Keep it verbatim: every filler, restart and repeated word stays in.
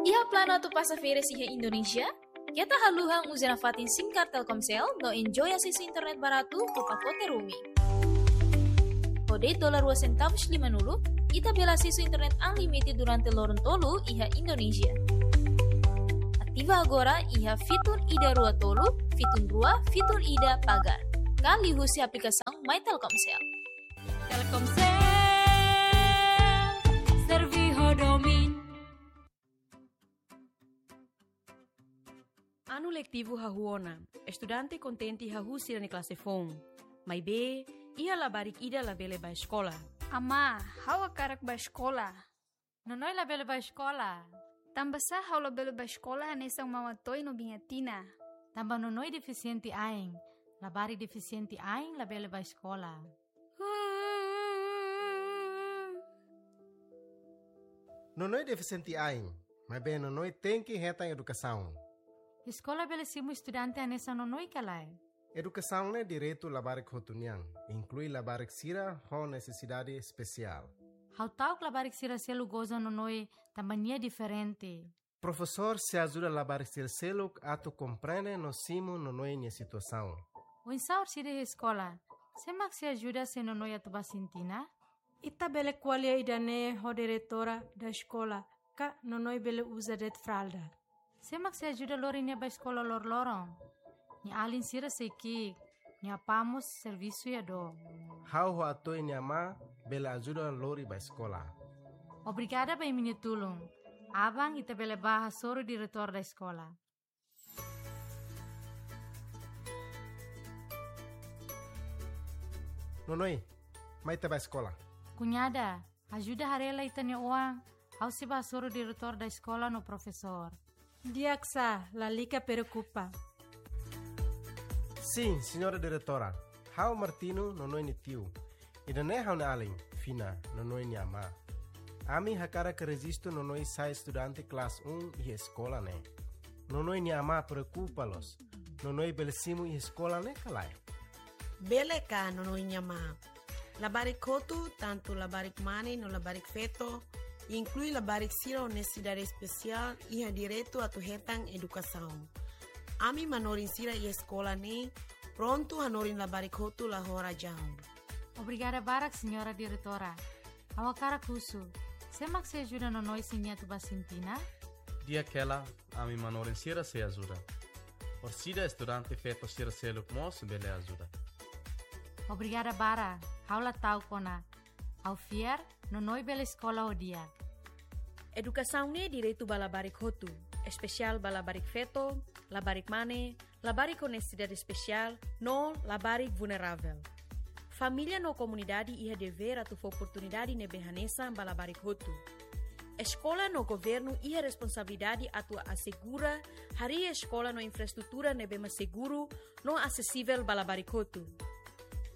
Iha plano tu passageira iha Indonesia? Kita haluhang uzina fatin SIM card Telkomsel no enjoy akses internet baratu ke pacote roaming. Kode dolar dua centavos lima nulu, ita bela akses internet unlimited durante lorong tolu iha Indonesia. Aktiva agora iha fitur Ida Rua Tolu, fitur Rua, fitur Ida Pagar. Kali husi aplikação My Telkomsel. Telkomsel, serviho domin. Ano letivo hahuona, estudante contente hahusi na classe fon. Mai be, ia labarik ida labele ba escola. Ama, hawa karak ba escola? Nonoy labele ba escola? Tambasa haw labele ba escola hanesang mamatoy no bingatina. Tamba nonoy deficiente aing, labari deficiente aing labele ba escola. Nonoy deficiente aing, mas bem nonoy tem que reta em educação. Escola belesimo estudante anessa nonoy kalay. Educação é direito labarik hotunian, inclui labarik sira com necessidade especial. How tau labarik sira selu goza nonoy tambania diferente. Professor se ajuda labarik sira selu a tu compreende no simo nonoy nia situação. O insaur sira escola, semak se ajuda se nonoy atu basintina? Ita bele qualia idane ho diretora da escola, ka nonoy bele usa det fralda. Semak se ajuda lori nia ba escola lor lorong. Ni alin sira sekik, ni apamos serviço ya do. How ho atoi nia ma bele ajuda lori ba escola. Obrigada ba minha tulung. Abang ita bele baha soro diretor da escola. Nonoy, mai te ba escola. Cunhada, ajuda harela ita nia uang. How se ba soro diretor da escola no professor. Diaksa, la lica preocupa. Sim, senhora diretora. How Martino nonoy ni tio. Ida ne how na alin, fina nonoy ni ama. Ami hakara que resisto nonoy sai estudante classe um e escola ne. Nonoy ni ama preocupa-los. Nonoy belesimu e escola ne kalai. Bele ka nonoy ni ama. Labarik kotu, tanto labarik mane no labarik feto, inclui labarik sira o necessidade especial e direito a tu retang educação. Ami manorin sira e escola ne, pronto hanorin labarik hotu la hora jam. Obrigada barak, senhora diretora. Awakara kusu. Semak se ajuda no noi sinha tu basintina? Dia aquela, ami manorin sira se ajuda. Orsida estudante feto sira seluk mos bele ajuda. Obrigada bara. Haula tau kona. Au fier, no noi bela escola o dia. Educação ne direito ba labarik hotu, especial ba labarik feto, labarik mane, labarik com necessidade especial, no labarik vulnerável. Família no comunidade ia dever a tu oportunidade ne behanesa ba labarik hotu. Escola no governo ia responsabilidade a tu assegura hari escola no infraestrutura ne bema seguro no acessível ba labarik hotu.